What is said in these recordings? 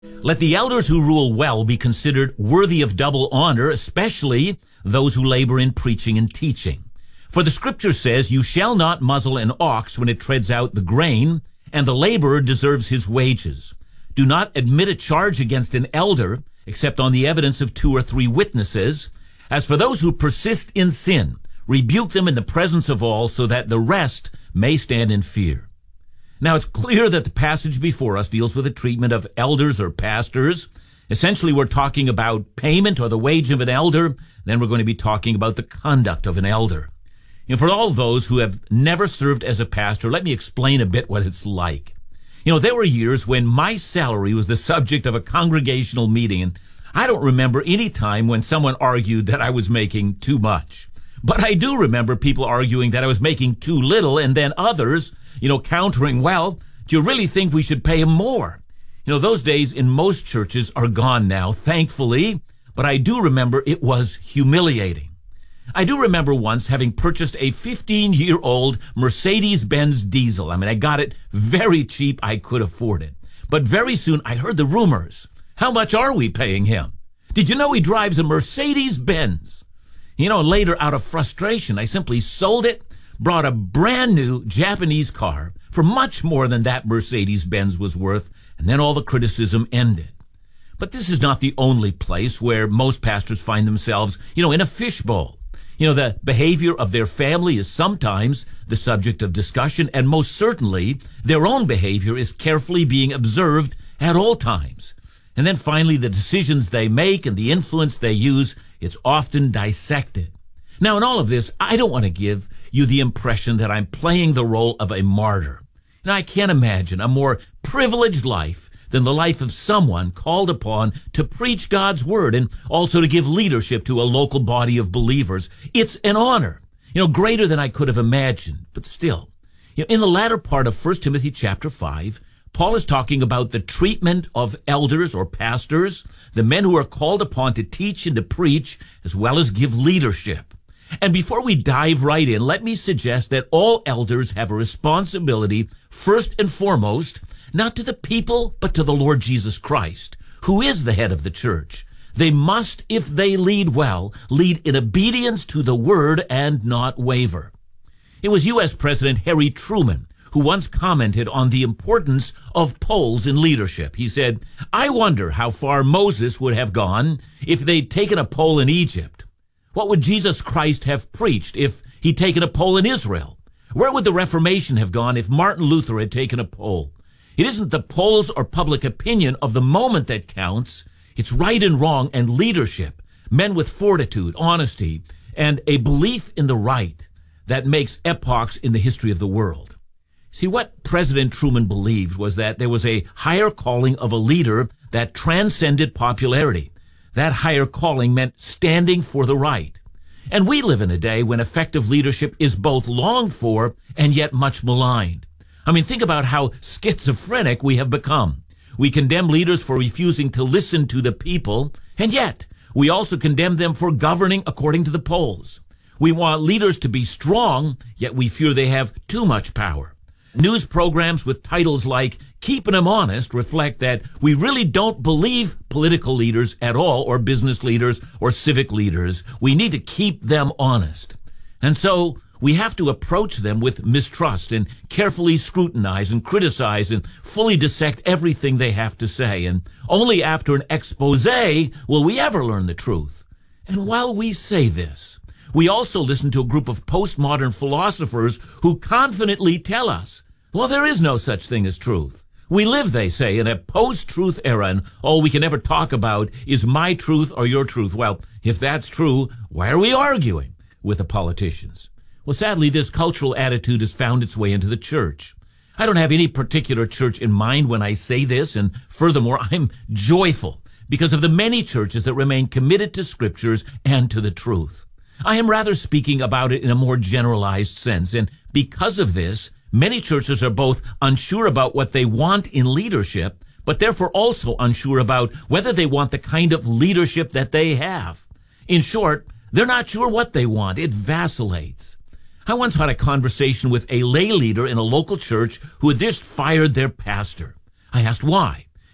Let the elders who rule well be considered worthy of double honor, especially those who labor in preaching and teaching. For the scripture says, "You shall not muzzle an ox when it treads out the grain, and the laborer deserves his wages. Do not admit a charge against an elder, except on the evidence of 2 or 3 witnesses. As for those who persist in sin, rebuke them in the presence of all, so that the rest may stand in fear." Now, it's clear that the passage before us deals with the treatment of elders or pastors. Essentially, we're talking about payment or the wage of an elder. Then we're going to be talking about the conduct of an elder. And for all those who have never served as a pastor, let me explain a bit what it's like. There were years when my salary was the subject of a congregational meeting, and I don't remember any time when someone argued that I was making too much. But I do remember people arguing that I was making too little, and then others, countering, "Well, do you really think we should pay him more?" Those days in most churches are gone now, thankfully, but I do remember it was humiliating. I do remember once having purchased a 15-year-old Mercedes-Benz diesel. I got it very cheap. I could afford it. But very soon I heard the rumors. "How much are we paying him? Did you know he drives a Mercedes-Benz?" Later, out of frustration, I simply sold it, brought a brand new Japanese car for much more than that Mercedes-Benz was worth, and then all the criticism ended. But this is not the only place where most pastors find themselves, in a fishbowl. The behavior of their family is sometimes the subject of discussion, and most certainly their own behavior is carefully being observed at all times. And then finally, the decisions they make and the influence they use, it's often dissected. Now, in all of this, I don't want to give you the impression that I'm playing the role of a martyr. I can't imagine a more privileged life than the life of someone called upon to preach God's word and also to give leadership to a local body of believers. It's an honor, greater than I could have imagined. But still, in the latter part of 1 Timothy chapter 5, Paul is talking about the treatment of elders or pastors, the men who are called upon to teach and to preach, as well as give leadership. And before we dive right in, let me suggest that all elders have a responsibility, first and foremost, not to the people, but to the Lord Jesus Christ, who is the head of the church. They must, if they lead well, lead in obedience to the word and not waver. It was U.S. President Harry Truman who once commented on the importance of polls in leadership. He said, "I wonder how far Moses would have gone if they'd taken a poll in Egypt. What would Jesus Christ have preached if he'd taken a poll in Israel? Where would the Reformation have gone if Martin Luther had taken a poll? It isn't the polls or public opinion of the moment that counts. It's right and wrong and leadership, men with fortitude, honesty, and a belief in the right that makes epochs in the history of the world." See, what President Truman believed was that there was a higher calling of a leader that transcended popularity. That higher calling meant standing for the right. And we live in a day when effective leadership is both longed for and yet much maligned. Think about how schizophrenic we have become. We condemn leaders for refusing to listen to the people, and yet we also condemn them for governing according to the polls. We want leaders to be strong, yet we fear they have too much power. News programs with titles like "Keeping 'Em Honest" reflect that we really don't believe political leaders at all, or business leaders or civic leaders. We need to keep them honest. And so we have to approach them with mistrust and carefully scrutinize and criticize and fully dissect everything they have to say. And only after an expose will we ever learn the truth. And while we say this, we also listen to a group of postmodern philosophers who confidently tell us, well, there is no such thing as truth. We live, they say, in a post-truth era, and all we can ever talk about is my truth or your truth. Well, if that's true, why are we arguing with the politicians? Well, sadly, this cultural attitude has found its way into the church. I don't have any particular church in mind when I say this, and furthermore, I'm joyful because of the many churches that remain committed to scriptures and to the truth. I am rather speaking about it in a more generalized sense, and because of this, many churches are both unsure about what they want in leadership, but therefore also unsure about whether they want the kind of leadership that they have. In short, they're not sure what they want. It vacillates. I once had a conversation with a lay leader in a local church who had just fired their pastor. I asked why,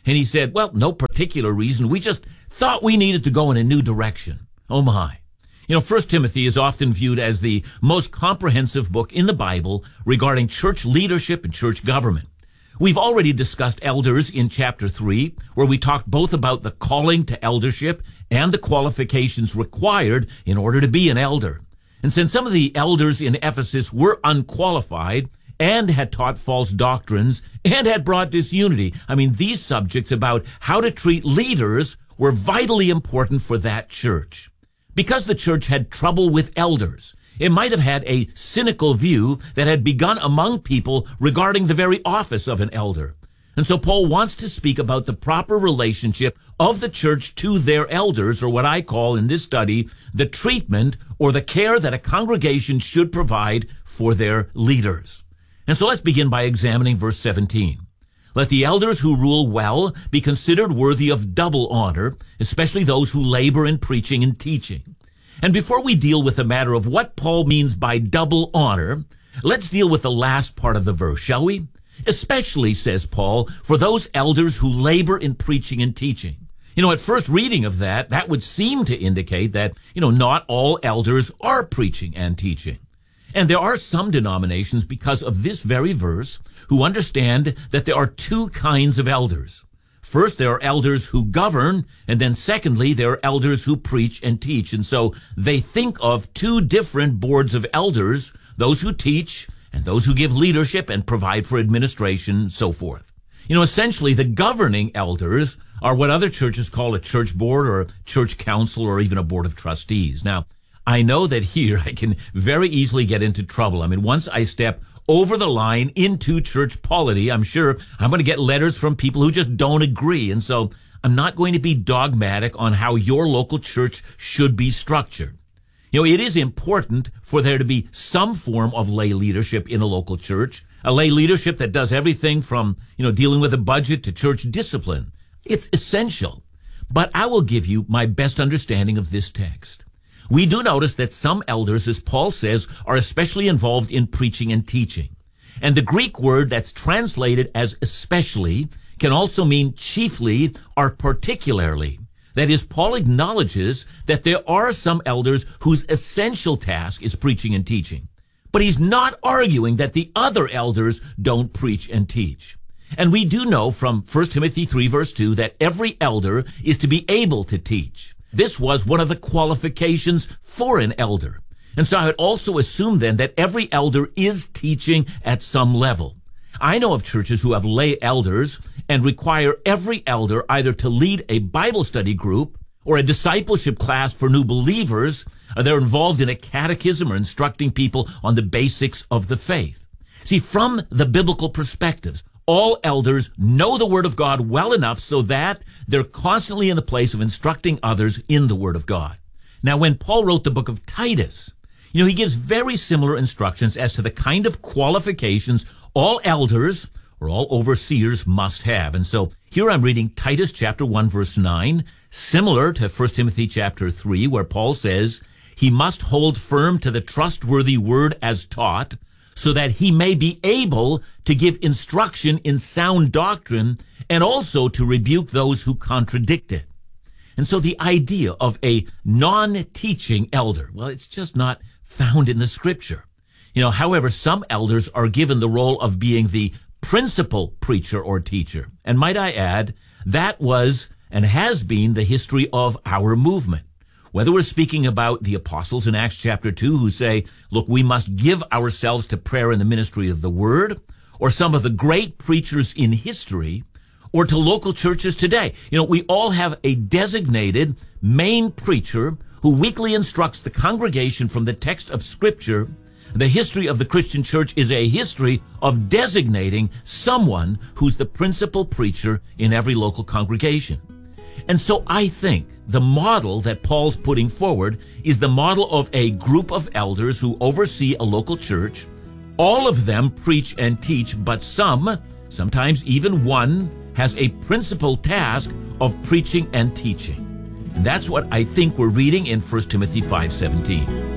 And he said, well, no particular reason. We just thought we needed to go in a new direction. Oh my. 1 Timothy is often viewed as the most comprehensive book in the Bible regarding church leadership and church government. We've already discussed elders in chapter 3, where we talked both about the calling to eldership and the qualifications required in order to be an elder. And since some of the elders in Ephesus were unqualified and had taught false doctrines and had brought disunity, these subjects about how to treat leaders were vitally important for that church. Because the church had trouble with elders, it might have had a cynical view that had begun among people regarding the very office of an elder. And so Paul wants to speak about the proper relationship of the church to their elders, or what I call in this study, the treatment or the care that a congregation should provide for their leaders. And so let's begin by examining verse 17. Let the elders who rule well be considered worthy of double honor, especially those who labor in preaching and teaching. And before we deal with the matter of what Paul means by double honor, let's deal with the last part of the verse, shall we? Especially, says Paul, for those elders who labor in preaching and teaching. At first reading of that would seem to indicate that, not all elders are preaching and teaching. And there are some denominations, because of this very verse, who understand that there are two kinds of elders. First, there are elders who govern, and then secondly, there are elders who preach and teach. And so they think of two different boards of elders, those who teach and those who give leadership and provide for administration and so forth. Essentially, the governing elders are what other churches call a church board or a church council or even a board of trustees. Now, I know that here I can very easily get into trouble. Once I step over the line into church polity, I'm sure I'm going to get letters from people who just don't agree. And so I'm not going to be dogmatic on how your local church should be structured. It is important for there to be some form of lay leadership in a local church, a lay leadership that does everything from, dealing with a budget to church discipline. It's essential. But I will give you my best understanding of this text. We do notice that some elders, as Paul says, are especially involved in preaching and teaching. And the Greek word that's translated as especially can also mean chiefly or particularly. That is, Paul acknowledges that there are some elders whose essential task is preaching and teaching. But he's not arguing that the other elders don't preach and teach. And we do know from 1 Timothy 3 verse 2 that every elder is to be able to teach. This was one of the qualifications for an elder. And so I would also assume then that every elder is teaching at some level. I know of churches who have lay elders and require every elder either to lead a Bible study group or a discipleship class for new believers, or they're involved in a catechism or instructing people on the basics of the faith. See, from the biblical perspectives, all elders know the Word of God well enough so that they're constantly in the place of instructing others in the Word of God. Now, when Paul wrote the book of Titus, he gives very similar instructions as to the kind of qualifications all elders or all overseers must have. And so here I'm reading Titus chapter 1 verse 9, similar to 1 Timothy chapter 3, where Paul says, he must hold firm to the trustworthy word as taught, so that he may be able to give instruction in sound doctrine and also to rebuke those who contradict it. And so the idea of a non-teaching elder, well, it's just not found in the scripture. However, some elders are given the role of being the principal preacher or teacher. And might I add, that was and has been the history of our movement. Whether we're speaking about the apostles in Acts chapter 2 who say, look, we must give ourselves to prayer and the ministry of the word, or some of the great preachers in history, or to local churches today. We all have a designated main preacher who weekly instructs the congregation from the text of Scripture. The history of the Christian church is a history of designating someone who's the principal preacher in every local congregation. And so I think the model that Paul's putting forward is the model of a group of elders who oversee a local church. All of them preach and teach, but sometimes even one, has a principal task of preaching and teaching. And that's what I think we're reading in 1 Timothy 5:17.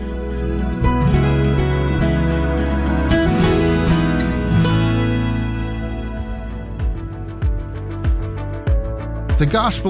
The gospel